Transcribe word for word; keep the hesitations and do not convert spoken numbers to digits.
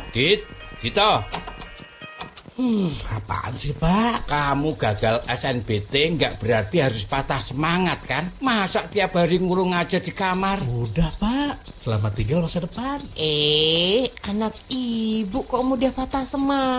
Dit, Dito. Hmm, apaan sih, Pak? Kamu gagal S N B T nggak berarti harus patah semangat kan? Masa tiap hari ngurung aja di kamar? Udah, Pak. Selamat tinggal masa depan. Eh, anak ibu kok mudah patah semangat?